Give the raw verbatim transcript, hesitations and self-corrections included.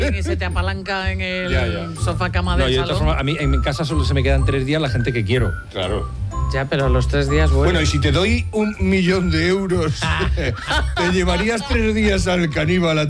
camping y se te apalanca en el Ya, ya. sofá cama del No, yo de salón. todas formas, a mí en mi casa solo se me quedan tres días la gente que quiero. Claro. Ya, pero a los tres días vuelve. Bueno, y si te doy un millón de euros, ¿te llevarías tres días al caníbal a